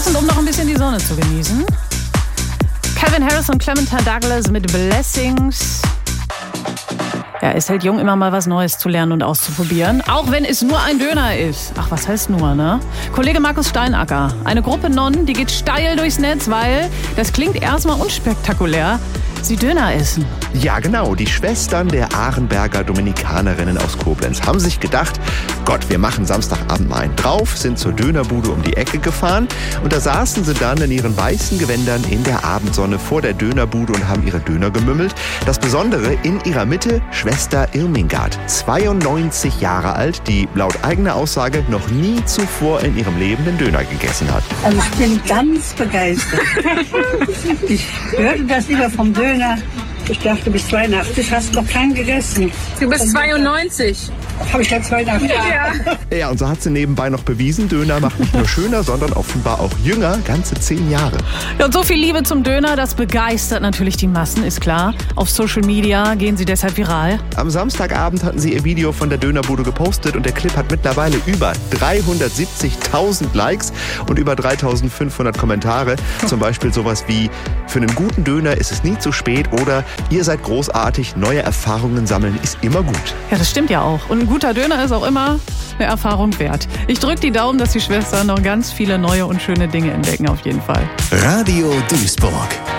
Und um noch ein bisschen die Sonne zu genießen. Calvin Harris und Clementine Douglas mit Blessings. Ja, es hält jung, immer mal was Neues zu lernen und auszuprobieren. Auch wenn es nur ein Döner ist. Ach, was heißt nur, ne? Kollege Markus Steinacker. Eine Gruppe Nonnen, die geht steil durchs Netz, weil, das klingt erstmal unspektakulär, sie Döner essen. Ja, genau. Die Schwestern der Arenberger Dominikanerinnen aus Koblenz haben sich gedacht, Gott, wir machen Samstagabend mal einen drauf, sind zur Dönerbude um die Ecke gefahren und da saßen sie dann in ihren weißen Gewändern in der Abendsonne vor der Dönerbude und haben ihre Döner gemümmelt. Das Besondere, in ihrer Mitte Schwester Irmingard, 92 Jahre alt, die laut eigener Aussage noch nie zuvor in ihrem Leben den Döner gegessen hat. Also ich bin ganz begeistert. Ich hörte das immer vom Döner. Ich dachte, bis 82 hast du noch keinen gegessen. Du bist 92. Habe ich ja 82. Ja, und so hat sie nebenbei noch bewiesen, Döner macht nicht nur schöner, sondern offenbar auch jünger, ganze 10 Jahre. Ja, und so viel Liebe zum Döner, das begeistert natürlich die Massen, ist klar. Auf Social Media gehen sie deshalb viral. Am Samstagabend hatten sie ihr Video von der Dönerbude gepostet und der Clip hat mittlerweile über 370.000 Likes und über 3.500 Kommentare. Zum Beispiel sowas wie, für einen guten Döner ist es nie zu spät oder ihr seid großartig, neue Erfahrungen sammeln ist immer gut. Ja, das stimmt ja auch. Und ein guter Döner ist auch immer eine Erfahrung wert. Ich drücke die Daumen, dass die Schwestern noch ganz viele neue und schöne Dinge entdecken, auf jeden Fall. Radio Duisburg.